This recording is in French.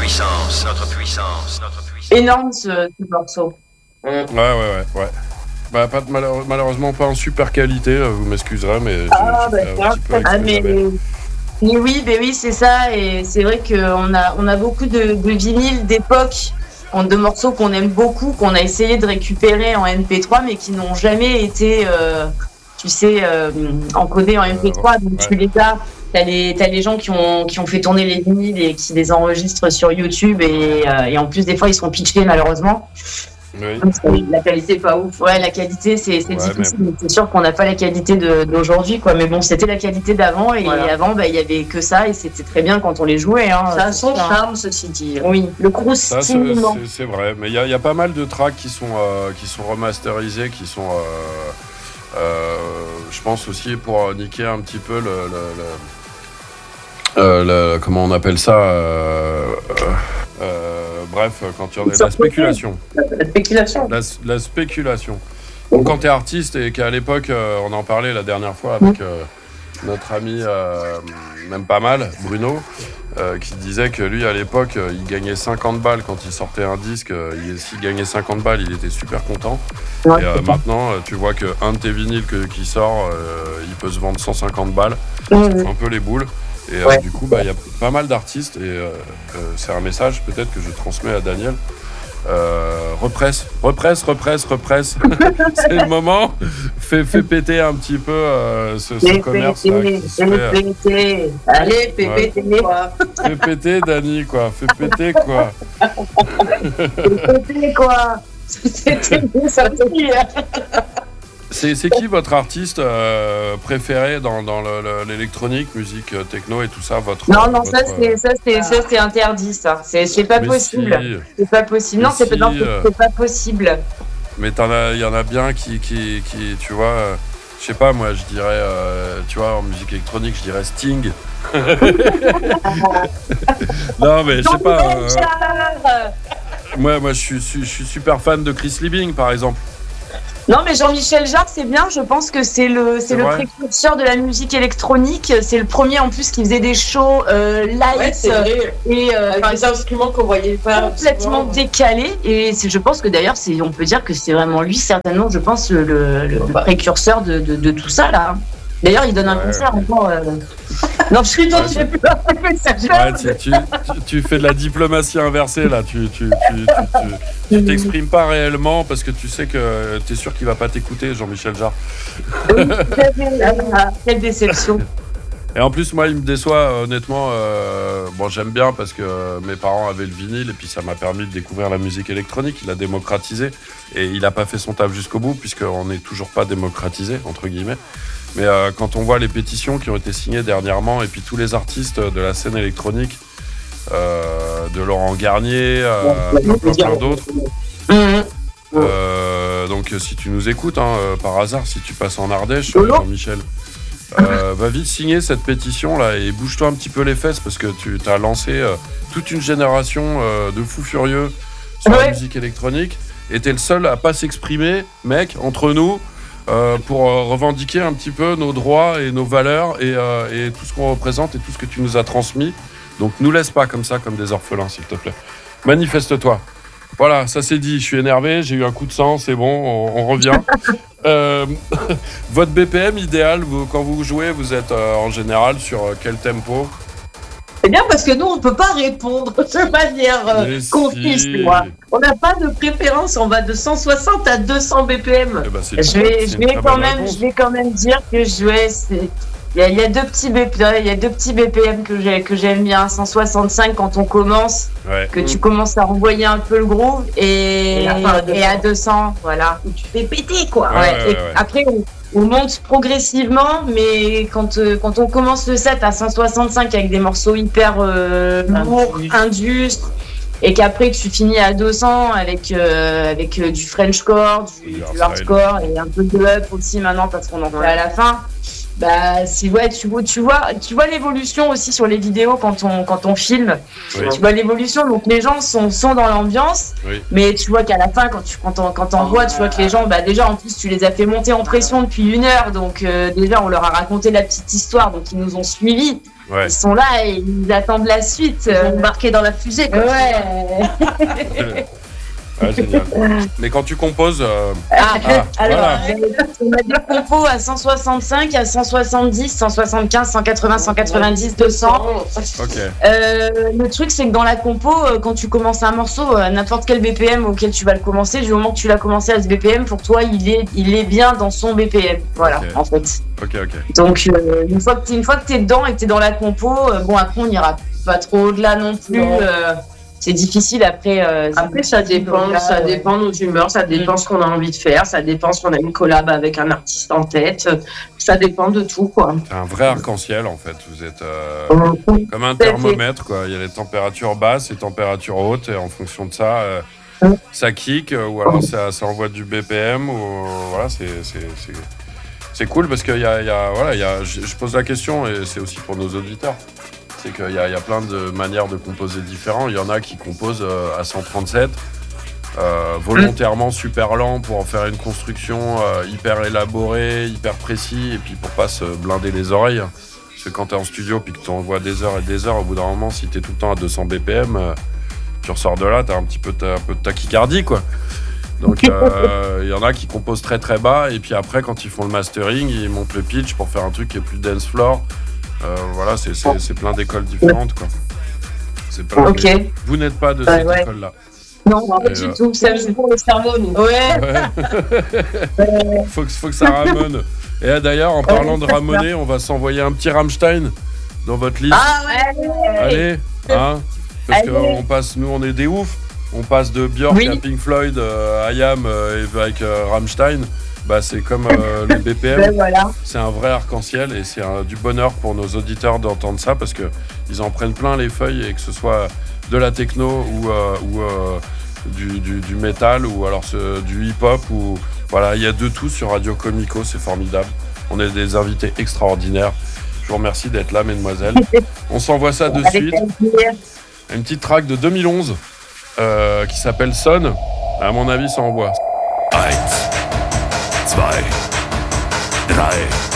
puissance. Énorme ce morceau. Ouais. Bah, malheureusement pas en super qualité, vous m'excuserez, mais mais oui, c'est ça, et c'est vrai qu'on a beaucoup de vinyles d'époque, de morceaux qu'on aime beaucoup, qu'on a essayé de récupérer en MP3, mais qui n'ont jamais été, encodés en MP3, donc tu les as. T'as les gens qui ont fait tourner les vinyles et qui les enregistrent sur YouTube, et en plus des fois ils sont pitchés malheureusement. Oui. La qualité est pas ouf. Ouais, la qualité c'est difficile. Mais c'est sûr qu'on n'a pas la qualité d'aujourd'hui, quoi. Mais bon, c'était la qualité d'avant, et avant, il y avait que ça, et c'était très bien quand on les jouait. Hein. Ça a son charme, ceci dit. Oui, le croustillement. C'est vrai, mais il y a pas mal de tracks qui sont remasterisés, qui sont, je pense aussi pour niquer un petit peu comment on appelle ça. Bref, quand tu as la spéculation. La spéculation. Donc, quand tu es artiste et qu'à l'époque, on en parlait la dernière fois avec notre ami, même pas mal, Bruno, qui disait que lui, à l'époque, il gagnait 50 balles quand il sortait un disque. S'il gagnait 50 balles, il était super content. Ouais, et maintenant, tu vois qu'un de tes vinyles qui sort, il peut se vendre 150 balles. Ça fait un peu les boules. Et du coup, il y a pas mal d'artistes, et c'est un message peut-être que je transmets à Daniel. Represse. C'est le moment. Fais péter un petit peu ce commerce. Allez, fais péter quoi. Fais péter, Dani, quoi. Fais péter quoi. Fais péter quoi. C'était sorti. C'est qui votre artiste préféré dans l'électronique, musique techno et tout ça, Non, ça c'est interdit, ça. C'est pas possible. Si. C'est pas possible. Non, c'est pas possible. Mais il y en a bien qui tu vois, je sais pas, moi je dirais, tu vois, en musique électronique, je dirais Sting. Non, mais je sais pas. Moi je suis super fan de Chris Liebing, par exemple. Non, mais Jean-Michel Jarre, c'est bien. Je pense que c'est le précurseur de la musique électronique. C'est le premier en plus qui faisait des shows light et des instruments qu'on voyait pas complètement décalés. Et je pense que d'ailleurs, on peut dire que c'est vraiment lui, certainement, je pense, le précurseur de tout ça là. D'ailleurs, il donne un concert encore. Non, je suis dans tu fais de la diplomatie inversée là. Tu t'exprimes pas réellement parce que tu sais que t'es sûr qu'il va pas t'écouter, Jean-Michel Jarre. Quelle déception. Et en plus, moi, il me déçoit, honnêtement. Bon, j'aime bien parce que mes parents avaient le vinyle et puis ça m'a permis de découvrir la musique électronique. Il a démocratisé et il a pas fait son taf jusqu'au bout puisqu'on n'est toujours pas démocratisé, entre guillemets. Mais quand on voit les pétitions qui ont été signées dernièrement et puis tous les artistes de la scène électronique, de Laurent Garnier, plein d'autres. Donc si tu nous écoutes, par hasard, si tu passes en Ardèche, Jean-Michel, va vite signer cette pétition là et bouge-toi un petit peu les fesses parce que tu as lancé toute une génération de fous furieux sur la musique électronique et t'es le seul à pas s'exprimer, mec, entre nous. Pour revendiquer un petit peu nos droits et nos valeurs et tout ce qu'on représente et tout ce que tu nous as transmis. Donc nous laisse pas comme ça, comme des orphelins, s'il te plaît. Manifeste-toi. Voilà, ça c'est dit, je suis énervé, j'ai eu un coup de sang, c'est bon, on revient. Votre BPM idéal, quand vous jouez, vous êtes en général sur quel tempo ? C'est bien parce que nous, on ne peut pas répondre de manière concise. On n'a pas de préférence, on va de 160 à 200 BPM. Je vais quand même dire que il y a deux petits BPM que j'aime bien, 165 quand on commence, que tu commences à renvoyer un peu le groove et à 200, voilà, où tu fais péter quoi. Après on monte progressivement, mais quand on commence le set à 165 avec des morceaux hyper lourds, indus, et qu'après tu finis à 200 avec du Frenchcore, du hardcore et un peu de up aussi maintenant parce qu'on en fait à la fin. Bah, tu vois l'évolution aussi sur les vidéos quand on filme. Oui. Tu vois l'évolution, donc les gens sont dans l'ambiance, mais tu vois qu'à la fin, quand on voit, tu vois que les gens, bah déjà en plus tu les as fait monter en pression depuis 1 heure, donc déjà on leur a raconté la petite histoire, donc ils nous ont suivis. Ouais. Ils sont là et ils attendent la suite. Ils sont embarqués dans la fusée. Quoi. Ouais. Ouais, génial. Mais quand tu composes... alors, voilà. On a des compos à 165, à 170, 175, 180, 190, 200. Okay. Le truc, c'est que dans la compo, quand tu commences un morceau, à n'importe quel BPM auquel tu vas le commencer, du moment que tu l'as commencé à ce BPM, pour toi, il est bien dans son BPM. Voilà, en fait. Ok. Donc, une fois que tu es dedans et que tu es dans la compo, après, on n'ira pas trop au-delà non plus. C'est difficile après. Après, ça dépend de nos humeurs, ça dépend ce qu'on a envie de faire, ça dépend si on a une collab avec un artiste en tête, ça dépend de tout, quoi. C'est un vrai arc-en-ciel, en fait. Vous êtes comme un thermomètre, quoi. Il y a les températures basses, les températures hautes, et en fonction de ça, ça kick, ou alors ça envoie du BPM, ou voilà, c'est cool parce que je pose la question, et c'est aussi pour nos auditeurs. C'est qu'il y a plein de manières de composer différentes. Il y en a qui composent à 137, volontairement super lent pour en faire une construction hyper élaborée, hyper précis, et puis pour pas se blinder les oreilles. Parce que quand tu es en studio et que tu envoies des heures et des heures, au bout d'un moment, si tu es tout le temps à 200 BPM, tu ressors de là, tu as un peu de tachycardie, quoi. Donc il y en a qui composent très très bas, et puis après, quand ils font le mastering, ils montent le pitch pour faire un truc qui est plus dance floor. Voilà, c'est plein d'écoles différentes, quoi. C'est plein Vous n'êtes pas de cette école-là. Non, pas du tout. Ça joue pour le cerveau, nous. Ouais. faut que ça ramène. Et d'ailleurs, en parlant de ramener, on va s'envoyer un petit Rammstein dans votre liste. Ah ouais. Allez, hein, parce qu'on passe, nous, on est des oufs. On passe de Björk à Pink Floyd, à IAM avec Rammstein. Bah, c'est comme le BPM, c'est un vrai arc-en-ciel, et c'est du bonheur pour nos auditeurs d'entendre ça, parce qu'ils en prennent plein les feuilles, et que ce soit de la techno ou du métal, ou alors du hip-hop, ou voilà, il y a de tout sur Radio Comico, c'est formidable. On a des invités extraordinaires. Je vous remercie d'être là, mesdemoiselles. On s'envoie ça de suite. Une petite track de 2011 qui s'appelle Son. À mon avis, ça envoie. 1, 2, 3